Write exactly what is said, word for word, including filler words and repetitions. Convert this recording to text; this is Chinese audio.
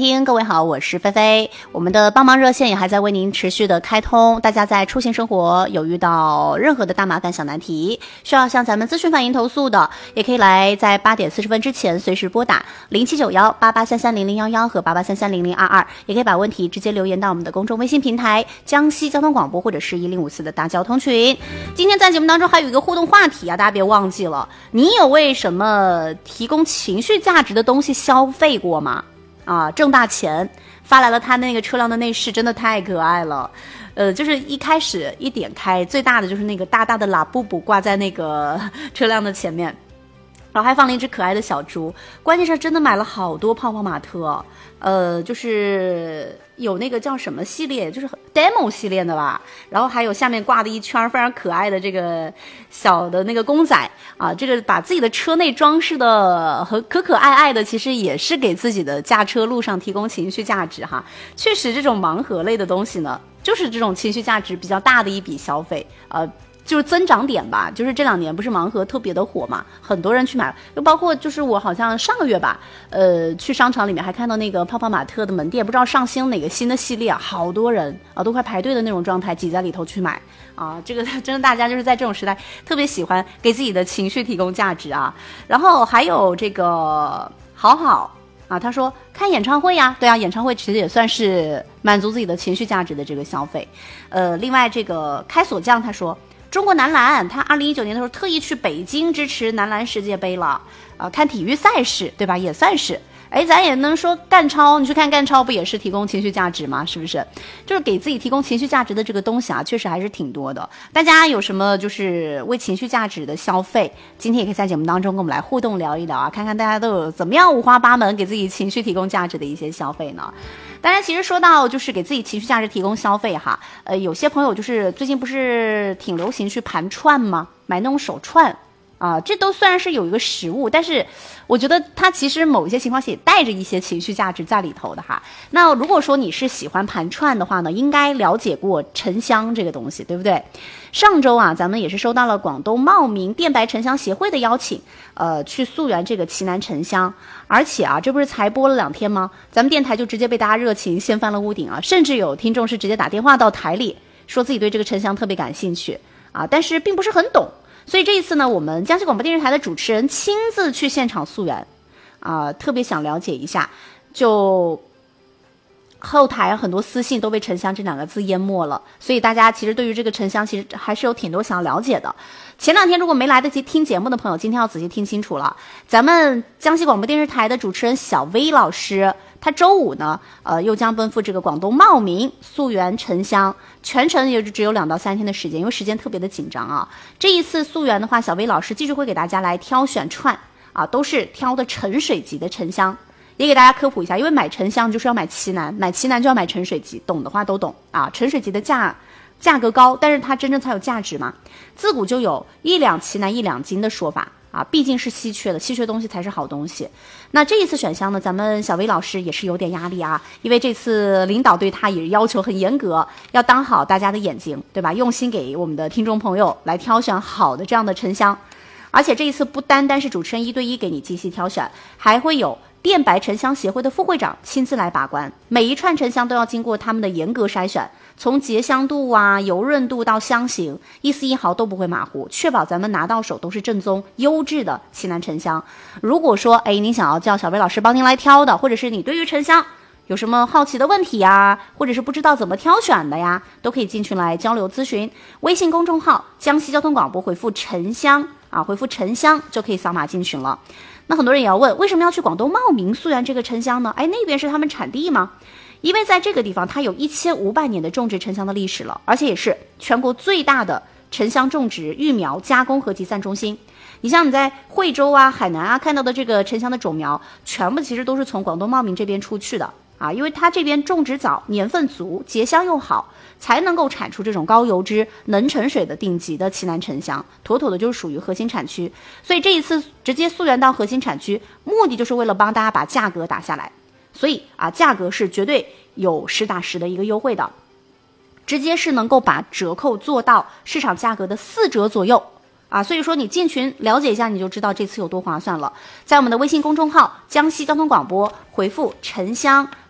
听，各位好，我是菲菲。我们的帮忙热线也还在为您持续的开通，大家在出行生活有遇到任何的大麻烦小难题，需要向咱们咨询反映投诉的，也可以来在八点四十分之前随时拨打零七九幺八八三三零零幺幺和八八三三零零二二，也可以把问题直接留言到我们的公众微信平台江西交通广播或者是一零五四的大交通群。今天在节目当中还有一个互动话题啊，大家别忘记了，你有为什么提供情绪价值的东西消费过吗？啊，挣大钱发来了他那个车辆的内饰，真的太可爱了。呃，就是一开始一点开，最大的就是那个大大的拉布布挂在那个车辆的前面，然后还放了一只可爱的小猪。关键是真的买了好多泡泡玛特，呃，就是有那个叫什么系列，就是 demo 系列的吧，然后还有下面挂的一圈非常可爱的这个小的那个公仔啊，这个把自己的车内装饰的和可可爱爱的，其实也是给自己的驾车路上提供情绪价值哈。确实这种盲盒类的东西呢，就是这种情绪价值比较大的一笔消费，呃就是增长点吧，就是这两年不是盲盒特别的火嘛，很多人去买，就包括就是我好像上个月吧，呃，去商场里面还看到那个泡泡玛特的门店，不知道上新哪个新的系列啊，好多人啊都快排队的那种状态挤在里头去买啊，这个真的大家就是在这种时代特别喜欢给自己的情绪提供价值啊。然后还有这个好好啊，他说看演唱会呀，对啊，演唱会其实也算是满足自己的情绪价值的这个消费。呃，另外这个开锁匠他说，中国男篮，他二零一九年的时候特意去北京支持男篮世界杯了，啊、呃，看体育赛事，对吧？也算是，哎，咱也能说干超，你去看干超不也是提供情绪价值吗？是不是？就是给自己提供情绪价值的这个东西啊，确实还是挺多的。大家有什么就是为情绪价值的消费？今天也可以在节目当中跟我们来互动聊一聊啊，看看大家都有怎么样五花八门给自己情绪提供价值的一些消费呢？当然，其实说到就是给自己情绪价值提供消费哈，呃，有些朋友就是最近不是挺流行去盘串吗？买那种手串啊，这都虽然是有一个实物，但是我觉得它其实某一些情况下也带着一些情绪价值在里头的哈。那如果说你是喜欢盘串的话呢，应该了解过沉香这个东西，对不对？上周啊，咱们也是收到了广东茂名电白沉香协会的邀请，呃，去溯源这个奇楠沉香。而且啊，这不是才播了两天吗？咱们电台就直接被大家热情掀翻了屋顶啊！甚至有听众是直接打电话到台里，说自己对这个沉香特别感兴趣啊，但是并不是很懂。所以这一次呢，我们江西广播电视台的主持人亲自去现场溯源，啊，特别想了解一下，就后台很多私信都被沉香这两个字淹没了，所以大家其实对于这个沉香其实还是有挺多想要了解的。前两天如果没来得及听节目的朋友，今天要仔细听清楚了。咱们江西广播电视台的主持人小薇老师，他周五呢，呃，又将奔赴这个广东茂名溯源沉香，全程也就只有两到三天的时间，因为时间特别的紧张啊。这一次溯源的话，小薇老师继续会给大家来挑选串啊，都是挑的沉水级的沉香。也给大家科普一下，因为买沉香就是要买奇楠，买奇楠就要买沉水级，懂的话都懂啊。沉水级的价价格高，但是它真正才有价值嘛。自古就有一两奇楠一两金的说法啊，毕竟是稀缺的，稀缺东西才是好东西。那这一次选香呢，咱们小薇老师也是有点压力啊，因为这次领导对他也要求很严格，要当好大家的眼睛，对吧？用心给我们的听众朋友来挑选好的这样的沉香。而且这一次不单单是主持人一对一给你精细挑选，还会有电白沉香协会的副会长亲自来把关，每一串沉香都要经过他们的严格筛选，从结香度啊、油润度到香型，一丝一毫都不会马虎，确保咱们拿到手都是正宗优质的奇楠沉香。如果说哎，您想要叫小薇老师帮您来挑的，或者是你对于沉香有什么好奇的问题呀，或者是不知道怎么挑选的呀，都可以进群来交流咨询。微信公众号江西交通广播回复沉香啊，回复沉香就可以扫码进群了。那很多人也要问，为什么要去广东茂名溯源这个沉香呢？哎，那边是他们产地吗？因为在这个地方，它有一千五百年的种植沉香的历史了，而且也是全国最大的沉香种植、育苗、加工和集散中心。你像你在惠州啊、海南啊看到的这个沉香的种苗，全部其实都是从广东茂名这边出去的啊，因为它这边种植早、年份足、结香又好，才能够产出这种高油脂、能沉水的顶级的奇楠沉香，妥妥的就是属于核心产区。所以这一次直接溯源到核心产区，目的就是为了帮大家把价格打下来。所以啊，价格是绝对有实打实的一个优惠的，直接是能够把折扣做到市场价格的四折左右啊。所以说你进群了解一下，你就知道这次有多划算了。在我们的微信公众号江西交通广播回复沉香